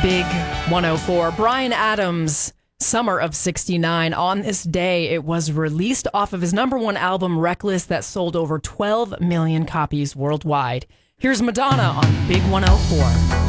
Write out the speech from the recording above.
Big 104. Bryan Adams, Summer of 69. On this day, it was released off of his number one album, Reckless, that sold over 12 million copies worldwide. Here's Madonna on Big 104.